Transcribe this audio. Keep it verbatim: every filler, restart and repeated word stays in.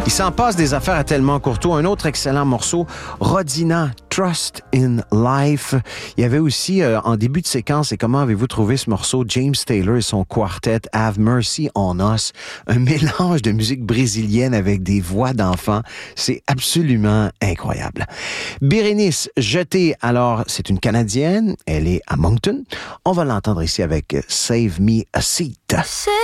Il s'en passe des affaires à Tellement Courteau. Un autre excellent morceau, Rodina, Trust in Life. Il y avait aussi, euh, en début de séquence, et comment avez-vous trouvé ce morceau, James Taylor et son quartet Have Mercy on Us. Un mélange de musique brésilienne avec des voix d'enfants. C'est absolument incroyable. Bérénice Jeté, alors, c'est une Canadienne. Elle est à Moncton. On va l'entendre ici avec Save Me a Seat.